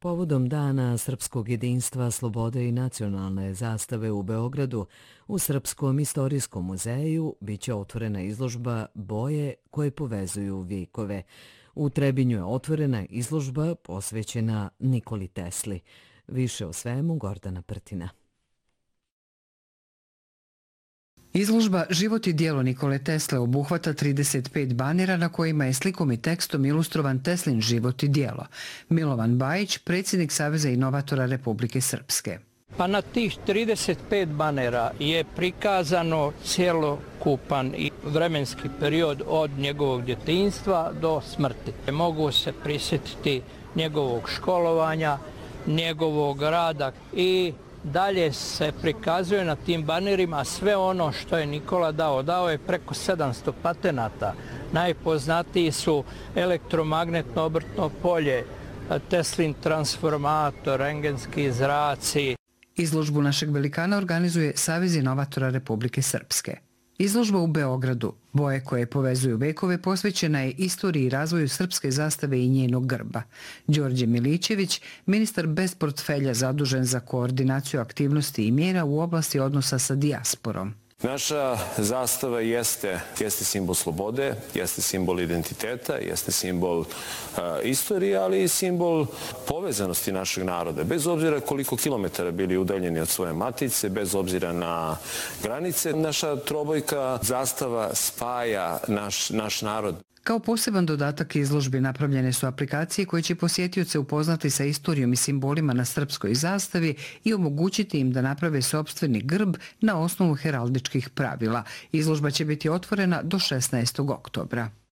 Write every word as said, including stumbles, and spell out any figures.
Povodom Dana srpskog jedinstva, slobode i nacionalne zastave u Beogradu, u Srpskom istorijskom muzeju biće otvorena izložba Boje koje povezuju vjekove. U Trebinju je otvorena izložba posvećena Nikoli Tesli. Više o svemu Gordana Prtina. Izložba Život i djelo Nikole Tesle obuhvata trideset pet banera na kojima je slikom i tekstom ilustrovan Teslin život i djelo. Milovan Bajić, predsjednik Saveza inovatora Republike Srpske. Pa na tih trideset pet banera je prikazano cjelokupan i vremenski period od njegovog djetinjstva do smrti. Mogu se prisjetiti njegovog školovanja, njegovog rada i dalje se prikazuje na tim banerima sve ono što je Nikola dao. Dao je preko sedamsto patenata. Najpoznatiji su elektromagnetno obrtno polje, Teslin transformator, rengenski zraci. Izložbu našeg velikana organizuje Savez inovatora Republike Srpske. Izložba u Beogradu, Boje koje povezuju vekove, posvećena je istoriji i razvoju srpske zastave i njenog grba. Đorđe Milićević, ministar bez portfelja zadužen za koordinaciju aktivnosti i mjera u oblasti odnosa sa dijasporom. Naša zastava jeste, jeste simbol slobode, jeste simbol identiteta, jeste simbol uh, istorije, ali i simbol povezanosti našeg naroda. Bez obzira koliko kilometara bili udaljeni od svoje matice, bez obzira na granice, naša trobojka zastava spaja naš, naš narod. Kao poseban dodatak izložbi napravljene su aplikacije koje će posjetioce upoznati sa istorijom i simbolima na srpskoj zastavi i omogućiti im da naprave sopstveni grb na osnovu heraldičkih pravila. Izložba će biti otvorena do šesnaestog oktobra.